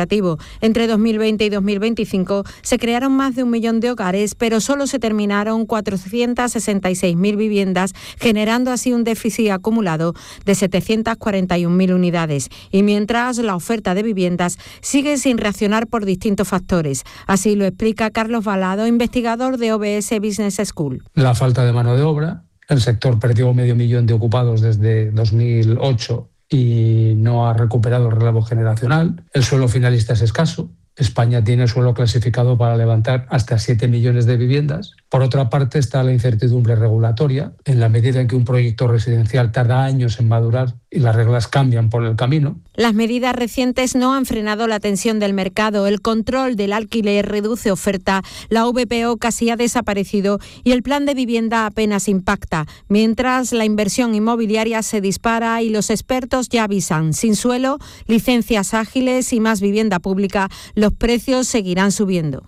administrativo. Entre 2020 y 2025 se crearon más de 1 millón de hogares, pero solo se terminaron 466.000 viviendas, generando así un déficit acumulado de 741.000 unidades. Y mientras, la oferta de viviendas sigue sin reaccionar por distintos factores. Así lo explica Carlos Balado, investigador de OBS Business School. La falta de mano de obra. El sector perdió 500.000 de ocupados desde 2008 y no ha recuperado el relevo generacional. El suelo finalista es escaso. España tiene suelo clasificado para levantar hasta 7 millones de viviendas. Por otra parte está la incertidumbre regulatoria. En la medida en que un proyecto residencial tarda años en madurar y las reglas cambian por el camino. Las medidas recientes no han frenado la tensión del mercado. El control del alquiler reduce oferta, la VPO casi ha desaparecido y el plan de vivienda apenas impacta. Mientras, la inversión inmobiliaria se dispara y los expertos ya avisan. Sin suelo, licencias ágiles y más vivienda pública, los precios seguirán subiendo.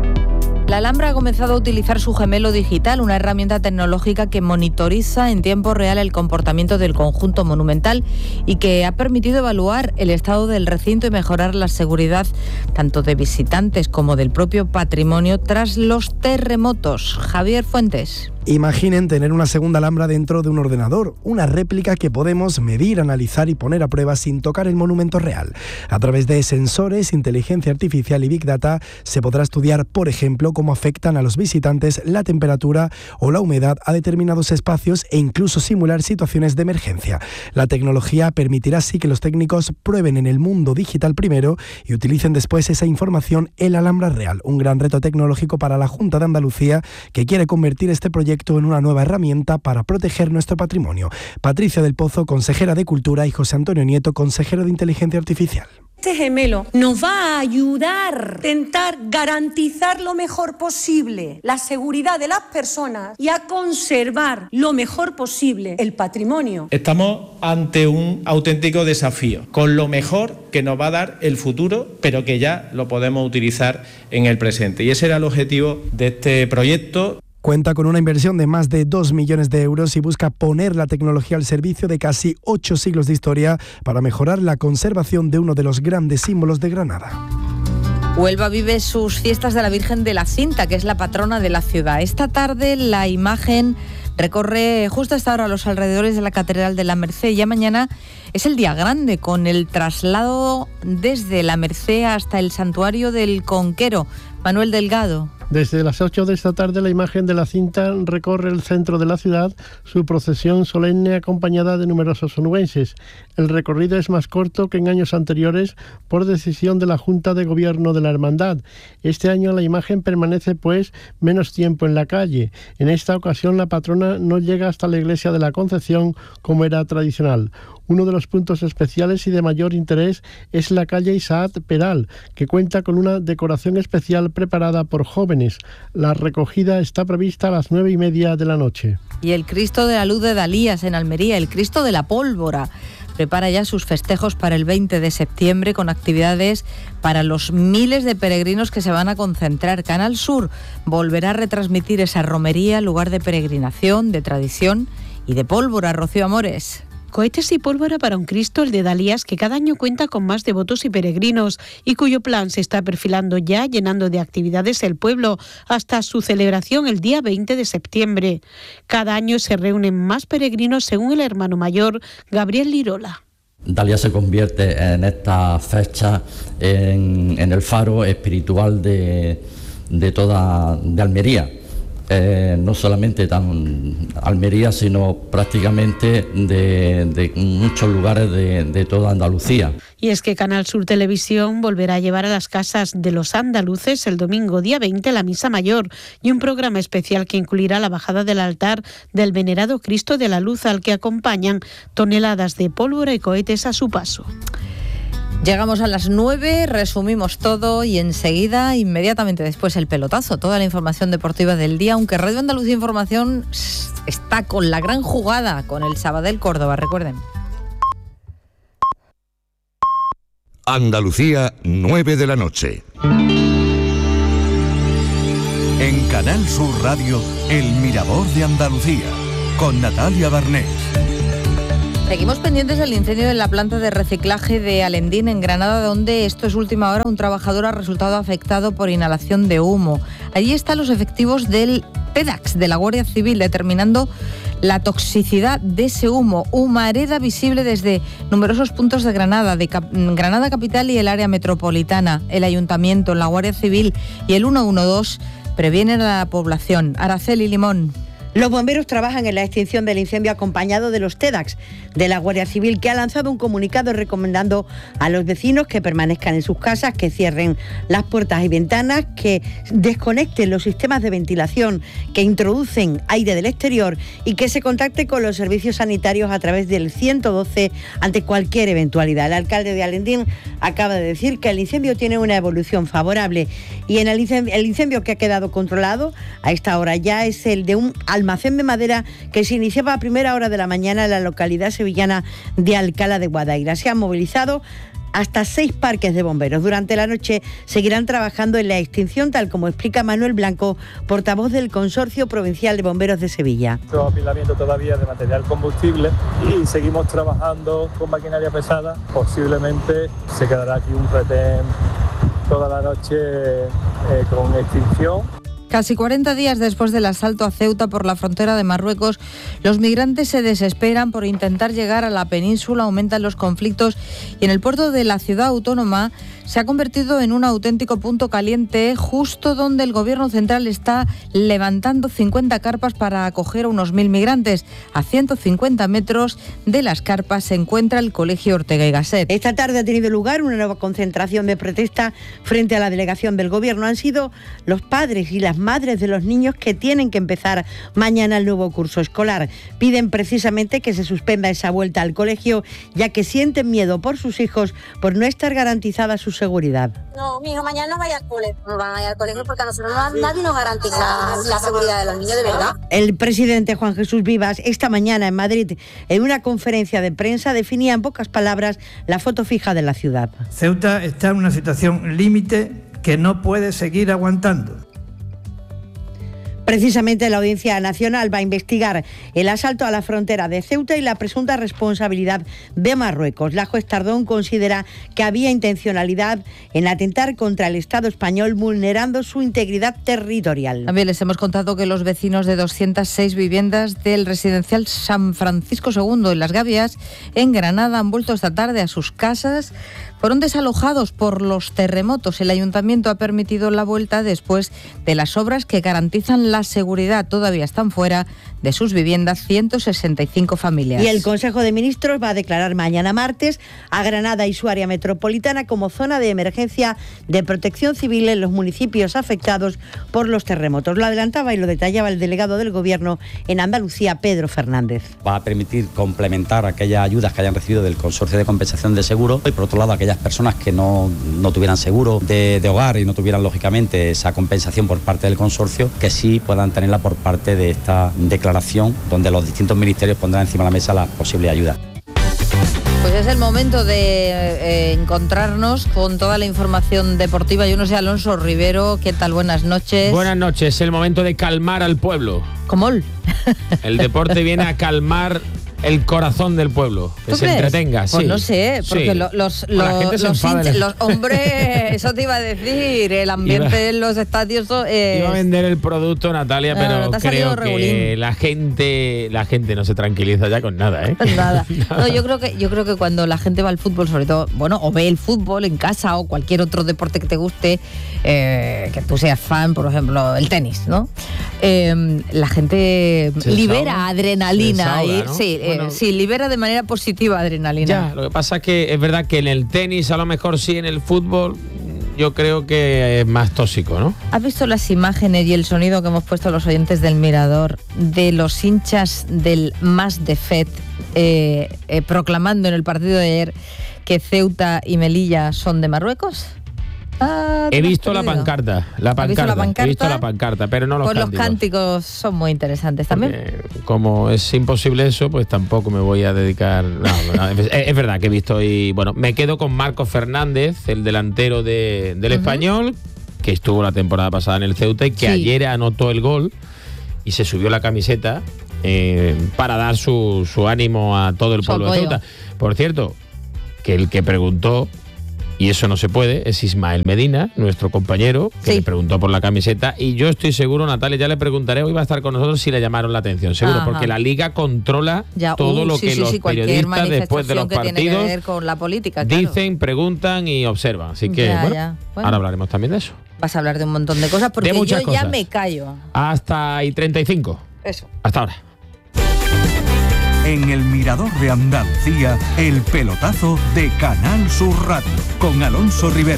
La Alhambra ha comenzado a utilizar su gemelo digital, una herramienta tecnológica que monitoriza en tiempo real el comportamiento del conjunto monumental y que ha permitido evaluar el estado del recinto y mejorar la seguridad tanto de visitantes como del propio patrimonio tras los terremotos. Javier Fuentes. Imaginen tener una segunda Alhambra dentro de un ordenador, una réplica que podemos medir, analizar y poner a prueba sin tocar el monumento real. A través de sensores, inteligencia artificial y Big Data se podrá estudiar, por ejemplo, cómo afectan a los visitantes la temperatura o la humedad a determinados espacios e incluso simular situaciones de emergencia. La tecnología permitirá así que los técnicos prueben en el mundo digital primero y utilicen después esa información en la Alhambra real. Un gran reto tecnológico para la Junta de Andalucía, que quiere convertir este proyecto en una nueva herramienta para proteger nuestro patrimonio. Patricia del Pozo, consejera de Cultura, y José Antonio Nieto, consejero de Inteligencia Artificial. Este gemelo nos va a ayudar a intentar garantizar lo mejor posible la seguridad de las personas y a conservar lo mejor posible el patrimonio. Estamos ante un auténtico desafío, con lo mejor que nos va a dar el futuro, pero que ya lo podemos utilizar en el presente. Y ese era el objetivo de este proyecto. Cuenta con una inversión de más de 2 millones de euros y busca poner la tecnología al servicio de casi 8 siglos de historia para mejorar la conservación de uno de los grandes símbolos de Granada. Huelva vive sus fiestas de la Virgen de la Cinta, que es la patrona de la ciudad. Esta tarde la imagen recorre justo a esta hora los alrededores de la Catedral de la Merced. Ya mañana es el día grande, con el traslado desde la Merced hasta el Santuario del Conquero. Manuel Delgado. Desde las 8 de esta tarde la imagen de la Cinta recorre el centro de la ciudad, su procesión solemne acompañada de numerosos onubenses. El recorrido es más corto que en años anteriores por decisión de la Junta de Gobierno de la Hermandad. Este año la imagen permanece pues menos tiempo en la calle. En esta ocasión la patrona no llega hasta la iglesia de la Concepción como era tradicional. Uno de los puntos especiales y de mayor interés es la calle Isaac Peral, que cuenta con una decoración especial preparada por jóvenes. La recogida está prevista a las 9:30 de la noche. Y el Cristo de la Luz de Dalías en Almería, el Cristo de la Pólvora, prepara ya sus festejos para el 20 de septiembre con actividades para los miles de peregrinos que se van a concentrar. Canal Sur volverá a retransmitir esa romería, lugar de peregrinación, de tradición y de pólvora. Rocío Amores. Cohetes y pólvora para un Cristo, el de Dalías, que cada año cuenta con más devotos y peregrinos y cuyo plan se está perfilando ya, llenando de actividades el pueblo hasta su celebración el día 20 de septiembre. Cada año se reúnen más peregrinos, según el hermano mayor Gabriel Lirola. Dalías se convierte en esta fecha en el faro espiritual de Almería. No solamente Almería, sino prácticamente de muchos lugares de toda Andalucía. Y es que Canal Sur Televisión volverá a llevar a las casas de los andaluces el domingo día 20 la Misa Mayor y un programa especial que incluirá la bajada del altar del venerado Cristo de la Luz, al que acompañan toneladas de pólvora y cohetes a su paso. Llegamos a las 9, resumimos todo y enseguida, inmediatamente después, el pelotazo, toda la información deportiva del día, aunque Radio Andalucía Información está con la gran jugada con el Sabadell Córdoba, recuerden. Andalucía, 9 de la noche. En Canal Sur Radio, El Mirador de Andalucía, con Natalia Barnés. Seguimos pendientes del incendio en la planta de reciclaje de Alendín, en Granada, donde esto es última hora. Un trabajador ha resultado afectado por inhalación de humo. Allí están los efectivos del PEDAX, de la Guardia Civil, determinando la toxicidad de ese humo. Humareda visible desde numerosos puntos de Granada, Granada capital y el área metropolitana. El Ayuntamiento, la Guardia Civil y el 112 previenen a la población. Araceli Limón. Los bomberos trabajan en la extinción del incendio acompañado de los TEDx de la Guardia Civil, que ha lanzado un comunicado recomendando a los vecinos que permanezcan en sus casas, que cierren las puertas y ventanas, que desconecten los sistemas de ventilación que introducen aire del exterior y que se contacte con los servicios sanitarios a través del 112 ante cualquier eventualidad. El alcalde de Alendín acaba de decir que el incendio tiene una evolución favorable y el incendio que ha quedado controlado a esta hora ya es el de un almacén de madera que se iniciaba a primera hora de la mañana en la localidad sevillana de Alcalá de Guadaira. Se han movilizado hasta 6 parques de bomberos. Durante la noche seguirán trabajando en la extinción, tal como explica Manuel Blanco, portavoz del Consorcio Provincial de Bomberos de Sevilla. Apilamiento todavía de material combustible y seguimos trabajando con maquinaria pesada. Posiblemente se quedará aquí un retén toda la noche con extinción. Casi 40 días después del asalto a Ceuta por la frontera de Marruecos, los migrantes se desesperan por intentar llegar a la península, aumentan los conflictos y en el puerto de la ciudad autónoma se ha convertido en un auténtico punto caliente, justo donde el gobierno central está levantando 50 carpas para acoger a unos 1.000 migrantes. A 150 metros de las carpas se encuentra el Colegio Ortega y Gasset. Esta tarde ha tenido lugar una nueva concentración de protesta frente a la delegación del gobierno. Han sido los padres y las madres de los niños que tienen que empezar mañana el nuevo curso escolar. Piden precisamente que se suspenda esa vuelta al colegio, ya que sienten miedo por sus hijos por no estar garantizada su seguridad. No, mi hijo mañana no vaya al colegio, no van a ir al colegio porque a nosotros nadie nos garantiza la seguridad de los niños, de verdad. El presidente Juan Jesús Vivas esta mañana en Madrid, en una conferencia de prensa, definía en pocas palabras la foto fija de la ciudad. Ceuta está en una situación límite que no puede seguir aguantando. Precisamente la Audiencia Nacional va a investigar el asalto a la frontera de Ceuta y la presunta responsabilidad de Marruecos. La juez Tardón considera que había intencionalidad en atentar contra el Estado español, vulnerando su integridad territorial. También les hemos contado que los vecinos de 206 viviendas del residencial San Francisco II en Las Gavias, en Granada, han vuelto esta tarde a sus casas. Fueron desalojados por los terremotos. El ayuntamiento ha permitido la vuelta después de las obras que garantizan la seguridad. Todavía están fuera de sus viviendas 165 familias. Y el Consejo de Ministros va a declarar mañana martes a Granada y su área metropolitana como zona de emergencia de protección civil en los municipios afectados por los terremotos. Lo adelantaba y lo detallaba el delegado del Gobierno en Andalucía, Pedro Fernández. Va a permitir complementar aquellas ayudas que hayan recibido del Consorcio de Compensación de Seguro y, por otro lado, aquellas personas que no tuvieran seguro de hogar y no tuvieran, lógicamente, esa compensación por parte del consorcio, que sí puedan tenerla por parte de esta declaración, donde los distintos ministerios pondrán encima de la mesa las posibles ayudas. Pues es el momento de encontrarnos con toda la información deportiva. Yo no sé, Alonso Rivero, ¿qué tal? Buenas noches. Buenas noches, es el momento de calmar al pueblo. ¿Cómo? El deporte viene a calmar el corazón del pueblo, que se entretenga. Pues sí. No sé, porque sí. los hombres, eso te iba a decir, el ambiente en los estadios iba a vender el producto, Natalia, pero creo que la gente no se tranquiliza ya con nada, ¿eh? Nada. No, yo creo que cuando la gente va al fútbol, sobre todo, bueno, o ve el fútbol en casa o cualquier otro deporte que te guste, que tú seas fan, por ejemplo, el tenis, ¿no? La gente libera adrenalina, ¿no? Sí. Sí, libera de manera positiva adrenalina. Ya, lo que pasa es que es verdad que en el tenis a lo mejor sí, en el fútbol yo creo que es más tóxico, ¿no? ¿Has visto las imágenes y el sonido que hemos puesto a los oyentes del Mirador de los hinchas del Mas de Fet proclamando en el partido de ayer que Ceuta y Melilla son de Marruecos? He visto la pancarta, pero no los cánticos. Pues los cánticos son muy interesantes también. Porque como es imposible eso, pues tampoco me voy a dedicar. Es verdad que he visto y bueno, me quedo con Marcos Fernández, el delantero del Español, que estuvo la temporada pasada en el Ceuta y que ayer anotó el gol y se subió la camiseta para dar su ánimo a todo el pueblo de Ceuta. Por cierto, que el que preguntó, y eso no se puede, es Ismael Medina, nuestro compañero, que le preguntó por la camiseta, y yo estoy seguro, Natalia, ya le preguntaré, hoy va a estar con nosotros si le llamaron la atención, seguro, porque la Liga controla todo lo que los periodistas después de los partidos tiene que ver con la política, dicen, preguntan y observan. Así que, bueno, ahora hablaremos también de eso. Vas a hablar de un montón de cosas, porque yo ya me callo. Hasta y 35. Eso. Hasta ahora. En el Mirador de Andalucía, el pelotazo de Canal Sur Radio, con Alonso Rivero.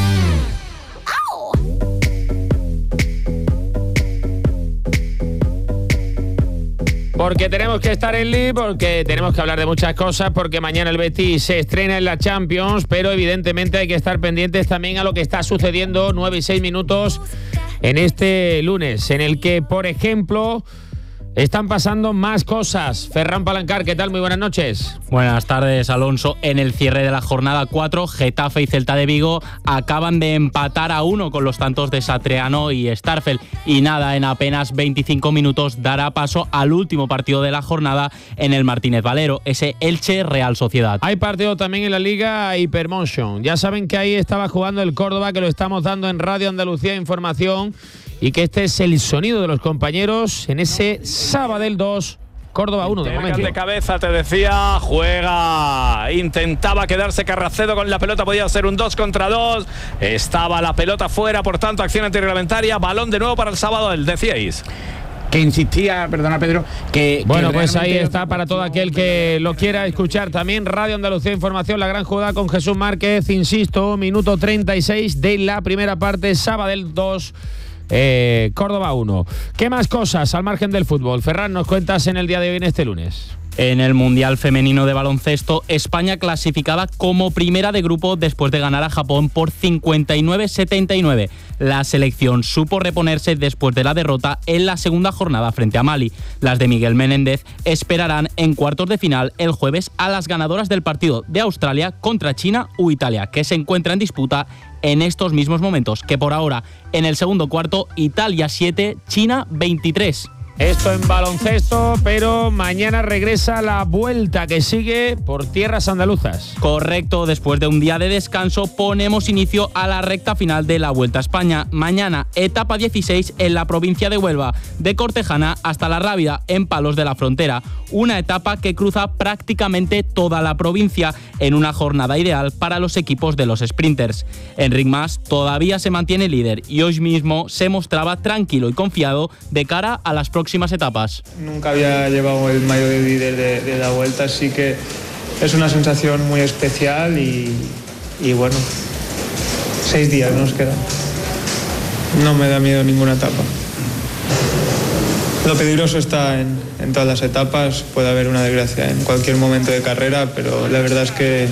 Porque tenemos que estar en League, porque tenemos que hablar de muchas cosas, porque mañana el Betis se estrena en la Champions, pero evidentemente hay que estar pendientes también a lo que está sucediendo 9 y 6 minutos en este lunes, en el que, por ejemplo, están pasando más cosas. Ferran Palancar, ¿qué tal? Muy buenas noches. Buenas tardes, Alonso. En el cierre de la jornada 4, Getafe y Celta de Vigo acaban de empatar a 1 con los tantos de Satriano y Starfel. Y nada, en apenas 25 minutos dará paso al último partido de la jornada en el Martínez Valero, ese Elche Real Sociedad. Hay partido también en la Liga Hypermotion. Ya saben que ahí estaba jugando el Córdoba, que lo estamos dando en Radio Andalucía Información, y que este es el sonido de los compañeros en ese Sabadell 2, Córdoba 1 de momento. De cabeza, te decía, juega, intentaba quedarse Carracedo con la pelota, podía ser un 2 contra 2, estaba la pelota fuera, por tanto acción antirreglamentaria, balón de nuevo para el Sabadell, decíais. Que insistía, perdona Pedro, que... Bueno, pues ahí está para todo aquel que lo quiera escuchar. También Radio Andalucía Información, la gran jugada con Jesús Márquez, insisto, minuto 36 de la primera parte, Sabadell 2, Córdoba 1. ¿Qué más cosas al margen del fútbol? Ferran, nos cuentas en el día de hoy, en este lunes. En el Mundial Femenino de Baloncesto, España clasificada como primera de grupo después de ganar a Japón por 59-79. La selección supo reponerse después de la derrota en la segunda jornada frente a Mali. Las de Miguel Menéndez esperarán en cuartos de final el jueves a las ganadoras del partido de Australia contra China u Italia, que se encuentra en disputa en estos mismos momentos, que por ahora en el segundo cuarto Italia 7, China 23. Esto en baloncesto, pero mañana regresa la vuelta que sigue por tierras andaluzas. Correcto, después de un día de descanso ponemos inicio a la recta final de la Vuelta a España. Mañana, etapa 16 en la provincia de Huelva, de Cortejana hasta La Rábida, en Palos de la Frontera. Una etapa que cruza prácticamente toda la provincia en una jornada ideal para los equipos de los sprinters. Enric Mas todavía se mantiene líder y hoy mismo se mostraba tranquilo y confiado de cara a las próximas etapas. Nunca había llevado el maillot de líder de la Vuelta, así que es una sensación muy especial y bueno, 6 días nos quedan. No me da miedo ninguna etapa. Lo peligroso está en todas las etapas, puede haber una desgracia en cualquier momento de carrera, pero la verdad es que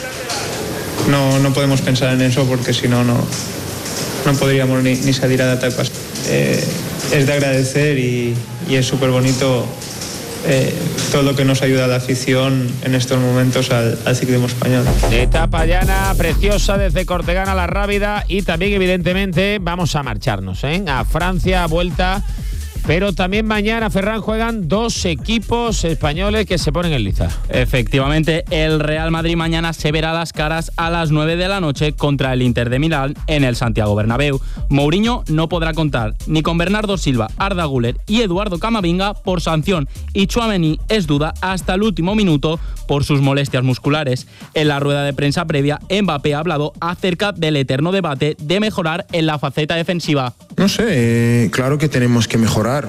no podemos pensar en eso porque si no podríamos ni salir a la etapa. Es de agradecer y es súper bonito todo lo que nos ayuda a la afición en estos momentos al ciclismo español. Etapa llana, preciosa desde Cortegana a La Rábida y también evidentemente vamos a marcharnos a Francia, vuelta. Pero también mañana, Ferran, juegan 2 equipos españoles que se ponen en liza. Efectivamente, el Real Madrid mañana se verá las caras a las 9 de la noche contra el Inter de Milán en el Santiago Bernabéu. Mourinho no podrá contar ni con Bernardo Silva, Arda Güler y Eduardo Camavinga por sanción, y Tchouaméni es duda hasta el último minuto por sus molestias musculares. En la rueda de prensa previa, Mbappé ha hablado acerca del eterno debate de mejorar en la faceta defensiva. No sé, claro que tenemos que mejorar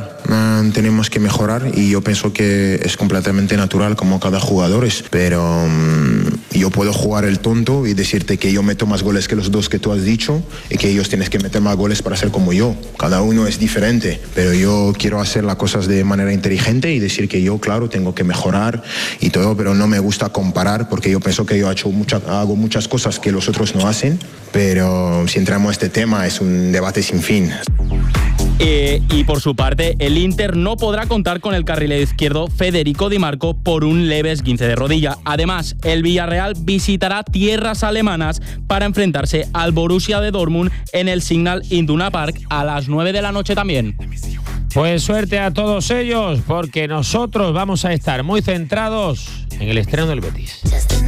y yo pienso que es completamente natural como cada jugador es, pero yo puedo jugar el tonto y decirte que yo meto más goles que los 2 que tú has dicho y que ellos tienen que meter más goles para ser como yo. Cada uno es diferente, pero yo quiero hacer las cosas de manera inteligente y decir que yo, claro, tengo que mejorar y todo, pero no me gusta comparar porque yo pienso que yo hago muchas cosas que los otros no hacen, pero si entramos a este tema es un debate sin fin. Y por su parte, el Inter no podrá contar con el carrilero izquierdo Federico Di Marco por un leve esguince de rodilla. Además, el Villarreal visitará tierras alemanas para enfrentarse al Borussia de Dortmund en el Signal Iduna Park a las 9 de la noche también. Pues suerte a todos ellos, porque nosotros vamos a estar muy centrados en el estreno del Betis.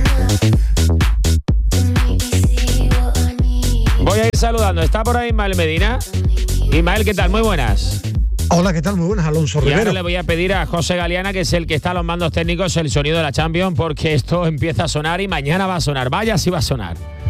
Voy a ir saludando. ¿Está por ahí Ismael Medina? Ismael, ¿qué tal? Muy buenas. Hola, ¿qué tal? Muy buenas, Alonso Rivero. Y ahora le voy a pedir a José Galeana, que es el que está a los mandos técnicos, el sonido de la Champions, porque esto empieza a sonar y mañana va a sonar. Vaya si va a sonar.